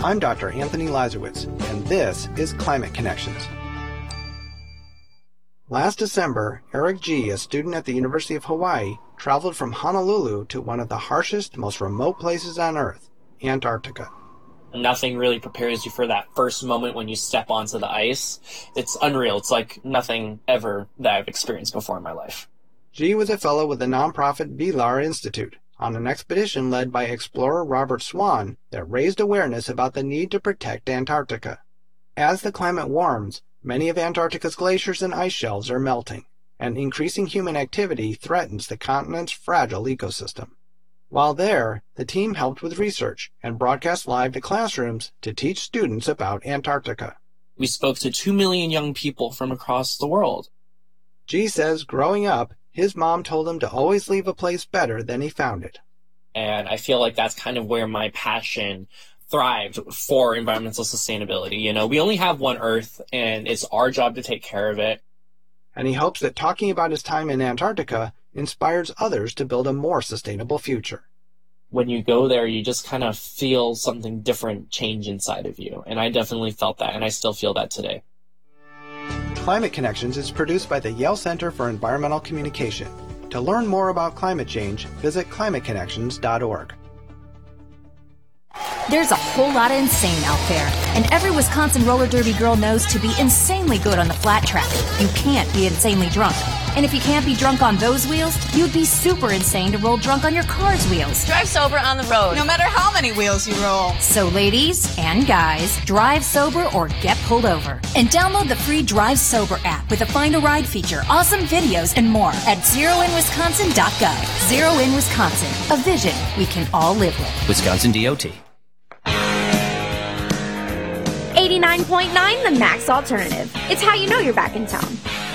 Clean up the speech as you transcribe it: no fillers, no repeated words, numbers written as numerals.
I'm Dr. Anthony Lazarowitz, and this is Climate Connections. Last December, Eric G., a student at the University of Hawaii, traveled from Honolulu to one of the harshest, most remote places on Earth, Antarctica. Nothing really prepares you for that first moment when you step onto the ice. It's unreal. It's like nothing ever that I've experienced before in my life. G was a fellow with the nonprofit Vilar Institute on an expedition led by explorer Robert Swan that raised awareness about the need to protect Antarctica. As the climate warms, many of Antarctica's glaciers and ice shelves are melting, and increasing human activity threatens the continent's fragile ecosystem. While there, the team helped with research and broadcast live to classrooms to teach students about Antarctica. We spoke to 2 million young people from across the world. G says growing up, his mom told him to always leave a place better than he found it. And I feel like that's kind of where my passion thrived for environmental sustainability. You know, we only have one Earth, and it's our job to take care of it. And he hopes that talking about his time in Antarctica inspires others to build a more sustainable future. When you go there, you just kind of feel something different change inside of you. And I definitely felt that, and I still feel that today. Climate Connections is produced by the Yale Center for Environmental Communication. To learn more about climate change, visit climateconnections.org. There's a whole lot of insane out there, and every Wisconsin roller derby girl knows to be insanely good on the flat track, you can't be insanely drunk. And if you can't be drunk on those wheels, you'd be super insane to roll drunk on your car's wheels. Drive sober on the road, no matter how many wheels you roll. So ladies and guys, drive sober or get pulled over. And download the free Drive Sober app with a Find a Ride feature, awesome videos, and more at zeroinwisconsin.gov. Zero in Wisconsin, a vision we can all live with. Wisconsin DOT. 89.9 The Max Alternative. It's how you know you're back in town.